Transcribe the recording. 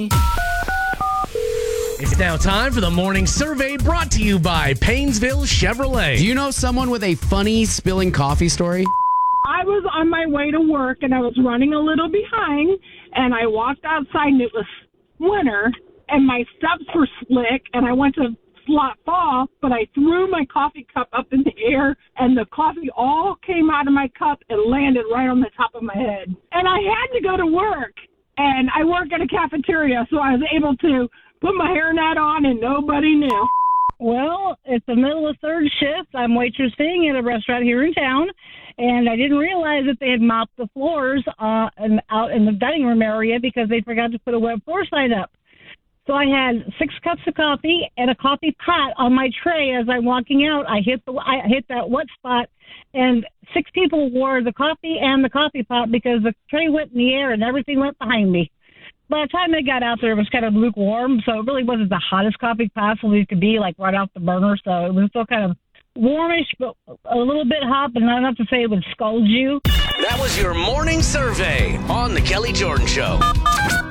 It's now time for the morning survey brought to you by Paynesville Chevrolet. Do you know someone with a funny spilling coffee story? I was on my way to work, and I was running a little behind, and I walked outside, and it was winter, and my steps were slick, and I went to fall, but I threw my coffee cup up in the air, and the coffee all came out of my cup and landed right on the top of my head. And I had to go to work, and I work at a cafeteria, so I was able to put my hairnet on, and nobody knew. Well, it's the middle of third shift. I'm waitressing at a restaurant here in town, and I didn't realize that they had mopped the floors and out in the dining room area because they forgot to put a wet floor sign up. So I had 6 cups of coffee and a coffee pot on my tray as I'm walking out. I hit that wet spot, and 6 people wore the coffee and the coffee pot because the tray went in the air and everything went behind me. By the time they got out there, it was kind of lukewarm, so it really wasn't the hottest coffee possibly it could be, like right off the burner. So it was still kind of warmish, but a little bit hot, but not enough to say it would scald you. That was your morning survey on The Kelly Jordan Show.